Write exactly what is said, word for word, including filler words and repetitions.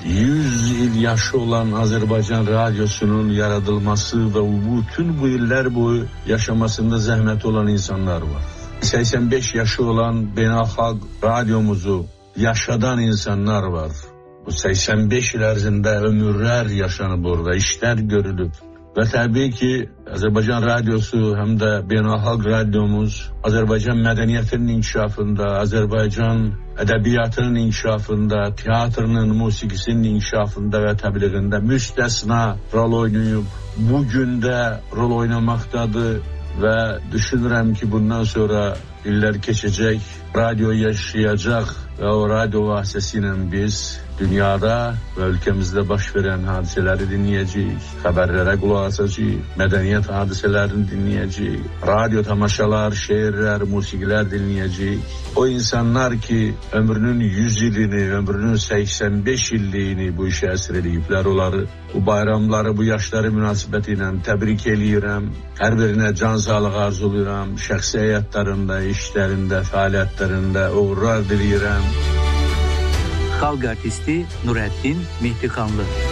yüz il yaşı olan Azərbaycan radyosunun yaradılması və bütün bu illər boyu yaşamasında zəhmət olan insanlar var. səksən beş yaşı olan beynəlxalq radyomuzu yaşadan insanlar var. Bu səksən beş il ərzində ömürlər yaşanıb orada, işlər görülüb. Və təbii ki, Azərbaycan radyosu həm də beynəlxalq radyomuz Azərbaycan mədəniyyətinin inkişafında, Azərbaycan ədəbiyyatının inkişafında, teatrının, musiqisinin inkişafında və təbliğində müstəsna rol oynayıb. Bugün də rol oynamaqdadır və düşünürəm ki, bundan sonra illər keçəcək, radyo yaşayacaq və o radyo vasitəsilə biz dünyada və ölkəmizdə baş verən hadisələri dinləyəcəyik, xəbərlərə qulaq asacağıq, mədəniyyət hadisələrini dinləyəcəyik, radyo tamaşalar, şeirlər, musiqilər dinləyəcəyik. O insanlar ki, ömrünün yüz ilini, ömrünün səksən beş illiyini bu işə əsr ediblər, onları, bu bayramları, bu yaşları münasibəti ilə təbrik eləyirəm. Hər birinə can sağlığı arzulayıram, şəxsi həyatlarında, işlərində, fəaliyyətlərində uğurlar diləyirəm. Xalq artisti Nurəddin Mehdiqanlı.